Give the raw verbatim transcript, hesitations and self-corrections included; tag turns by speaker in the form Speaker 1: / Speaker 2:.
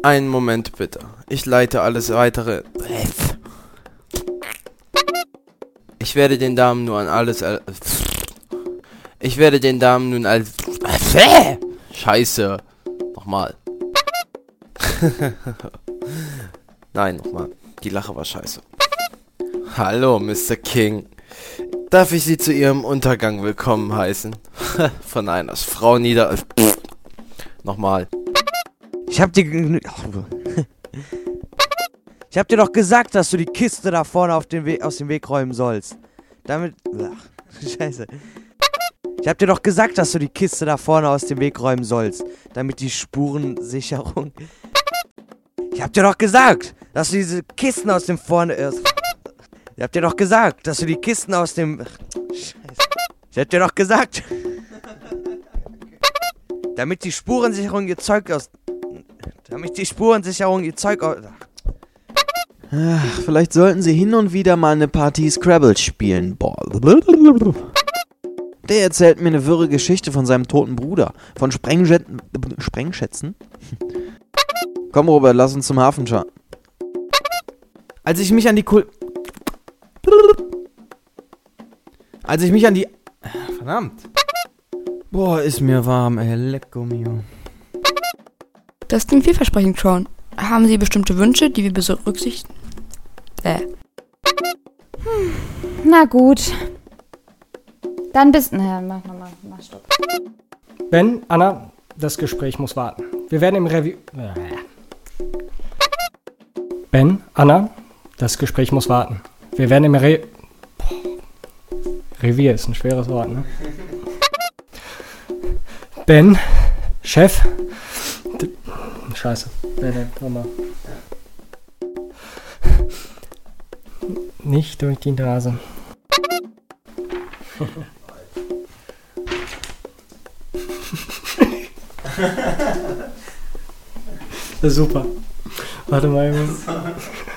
Speaker 1: Einen Moment bitte. Ich leite alles weitere. Ich werde den Damen nur an alles. Ich werde den Damen nun als. Scheiße. Nochmal. Nein, nochmal. Die Lache war scheiße. Hallo, Mister King. Darf ich Sie zu Ihrem Untergang willkommen heißen? Von einer Frau nieder. Nochmal.
Speaker 2: Ich hab dir. Ich hab dir doch gesagt, dass du die Kiste da vorne auf den We- aus dem Weg räumen sollst. Damit. Ach, Scheiße. Ich hab dir doch gesagt, dass du die Kiste da vorne aus dem Weg räumen sollst. Damit die Spurensicherung. Ich hab dir doch gesagt, dass du diese Kisten aus dem vorne. Äh, ich hab dir doch gesagt, dass du die Kisten aus dem. Scheiße. Ich hab dir doch gesagt. Damit die Spurensicherung ihr Zeug aus. Damit die Spurensicherung ihr Zeug aus.
Speaker 3: Ach, vielleicht sollten Sie hin und wieder mal eine Partie Scrabble spielen. Boah. Der erzählt mir eine wirre Geschichte von seinem toten Bruder. Von Sprengjet- Sprengschätzen? Komm, Robert, lass uns zum Hafen schauen.
Speaker 1: Als ich mich an die Kul... Als ich mich an die... Verdammt. Boah, ist mir warm, ey. Lecco mio.
Speaker 4: Das klingt vielversprechend, Crown. Haben Sie bestimmte Wünsche, die wir berücksichtigen? Äh.
Speaker 5: Hm, na gut. Dann bis... Naja, mach nochmal. Mach Stopp.
Speaker 6: Ben, Anna, das Gespräch muss warten. Wir werden im Review... Ben, Anna, das Gespräch muss warten. Wir werden im Re... Revier ist ein schweres Wort, ne? Ben, Chef... D- Scheiße. Nee, nee, nochmal. Nicht durch die Nase. Das ist super. Warte mal.